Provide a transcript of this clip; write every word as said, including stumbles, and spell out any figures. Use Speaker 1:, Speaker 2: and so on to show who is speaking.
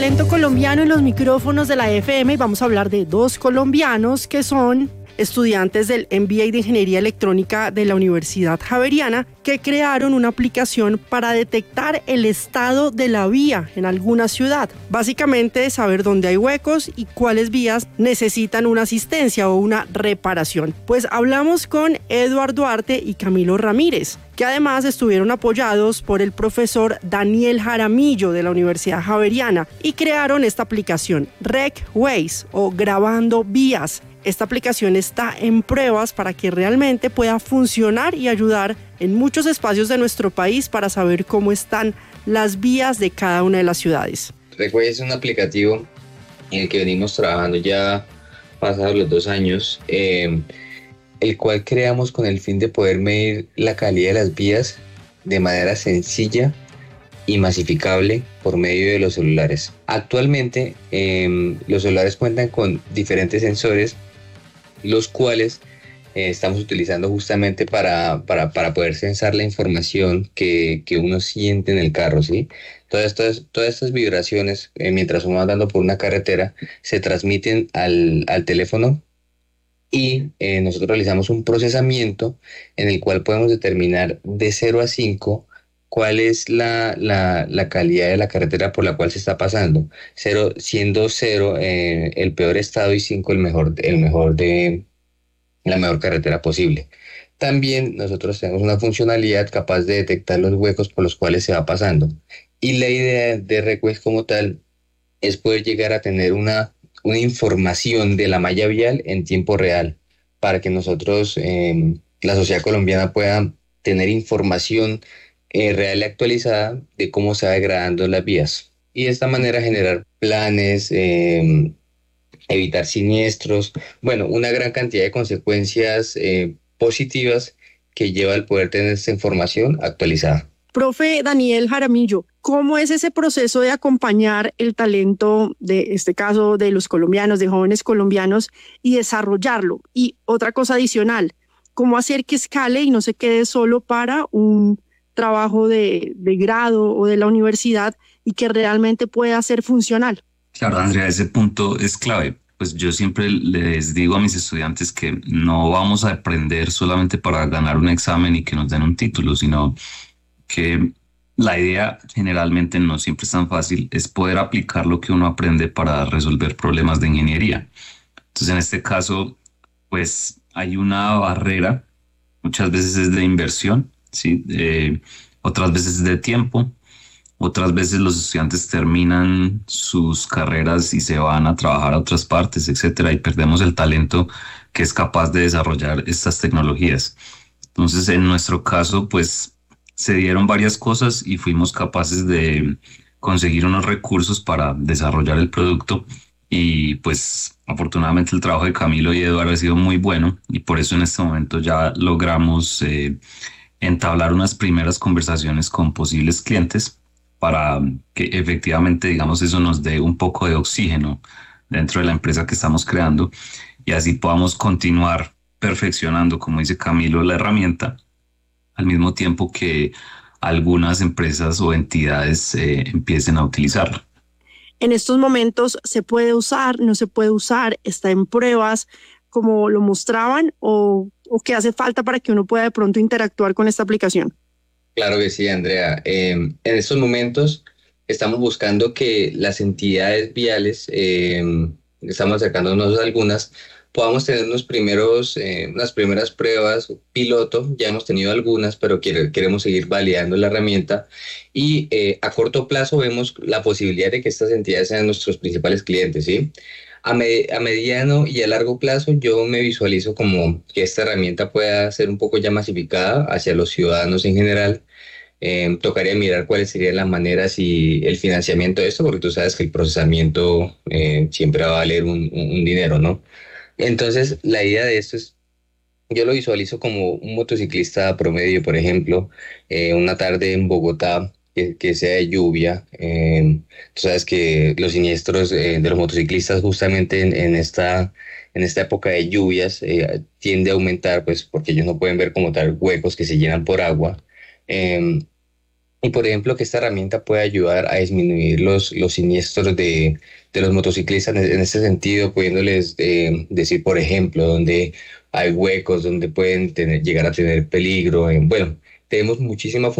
Speaker 1: talento colombiano en los micrófonos de la F M y vamos a hablar de dos colombianos que son estudiantes del M B A de Ingeniería Electrónica de la Universidad Javeriana, que crearon una aplicación para detectar el estado de la vía en alguna ciudad. Básicamente saber dónde hay huecos y cuáles vías necesitan una asistencia o una reparación. Pues hablamos con Eduard Duarte y Camilo Ramírez, que además estuvieron apoyados por el profesor Daniel Jaramillo de la Universidad Javeriana y crearon esta aplicación RecWays o Grabando Vías. Esta aplicación está en pruebas para que realmente pueda funcionar y ayudar en muchos espacios de nuestro país para saber cómo están las vías de cada una de las ciudades.
Speaker 2: RecWays es un aplicativo en el que venimos trabajando ya pasados los dos años, eh, el cual creamos con el fin de poder medir la calidad de las vías de manera sencilla y masificable por medio de los celulares. Actualmente eh, los celulares cuentan con diferentes sensores, los cuales eh, estamos utilizando justamente para, para, para poder censar la información que, que uno siente en el carro, ¿sí? Todas estas, todas estas vibraciones, eh, mientras uno va andando por una carretera, se transmiten al, al teléfono y eh, nosotros realizamos un procesamiento en el cual podemos determinar de cero a cinco cuál es la, la, la calidad de la carretera por la cual se está pasando, cero, siendo cero eh, el peor estado y cinco el mejor, el mejor de la mejor carretera posible. También nosotros tenemos una funcionalidad capaz de detectar los huecos por los cuales se va pasando. Y la idea de RecWays como tal es poder llegar a tener una, una información de la malla vial en tiempo real, para que nosotros, eh, la sociedad colombiana, pueda tener información Eh, real y actualizada de cómo se va degradando las vías y de esta manera generar planes, eh, evitar siniestros, bueno, una gran cantidad de consecuencias eh, positivas que lleva el poder tener esta información actualizada.
Speaker 1: Profe Daniel Jaramillo, ¿cómo es ese proceso de acompañar el talento, de este caso de los colombianos, de jóvenes colombianos, y desarrollarlo? Y otra cosa adicional, ¿cómo hacer que escale y no se quede solo para un trabajo de, de grado o de la universidad y que realmente pueda ser funcional?
Speaker 3: Claro, Andrea, ese punto es clave. Pues yo siempre les digo a mis estudiantes que no vamos a aprender solamente para ganar un examen y que nos den un título, sino que la idea generalmente no siempre es tan fácil, es poder aplicar lo que uno aprende para resolver problemas de ingeniería. Entonces, en este caso, pues hay una barrera, muchas veces es de inversión, ¿sí? Eh, otras veces de tiempo, otras veces los estudiantes terminan sus carreras y se van a trabajar a otras partes, etcétera, y perdemos el talento que es capaz de desarrollar estas tecnologías. Entonces, en nuestro caso, pues se dieron varias cosas y fuimos capaces de conseguir unos recursos para desarrollar el producto. Y pues afortunadamente el trabajo de Camilo y Eduardo ha sido muy bueno y por eso en este momento ya logramos eh, entablar unas primeras conversaciones con posibles clientes para que efectivamente, digamos, eso nos dé un poco de oxígeno dentro de la empresa que estamos creando y así podamos continuar perfeccionando, como dice Camilo, la herramienta, al mismo tiempo que algunas empresas o entidades eh, empiecen a utilizarla.
Speaker 1: En estos momentos, ¿se puede usar, no se puede usar, está en pruebas, como lo mostraban, o, o qué hace falta para que uno pueda de pronto interactuar con esta aplicación?
Speaker 2: Claro que sí, Andrea. Eh, en estos momentos estamos buscando que las entidades viales, eh, estamos acercándonos a algunas, podamos tener unos primeros, eh, unas primeras pruebas piloto. Ya hemos tenido algunas, pero quiere, queremos seguir validando la herramienta y eh, a corto plazo vemos la posibilidad de que estas entidades sean nuestros principales clientes, ¿sí? A, me, a mediano y a largo plazo yo me visualizo como que esta herramienta pueda ser un poco ya masificada hacia los ciudadanos en general. Eh, tocaría mirar cuáles serían las maneras y el financiamiento de esto, porque tú sabes que el procesamiento eh, siempre va a valer un, un, un dinero, ¿no? Entonces la idea de esto es, yo lo visualizo como un motociclista promedio, por ejemplo, eh, una tarde en Bogotá, Que, que sea de lluvia. Eh, tú sabes que los siniestros eh, de los motociclistas justamente en, en, esta, en esta época de lluvias eh, tiende a aumentar, pues porque ellos no pueden ver como tal huecos que se llenan por agua. Eh, Y por ejemplo, que esta herramienta puede ayudar a disminuir los, los siniestros de, de los motociclistas en, en este sentido, pudiéndoles eh, decir, por ejemplo, donde hay huecos, donde pueden tener, llegar a tener peligro. En, bueno, tenemos muchísimas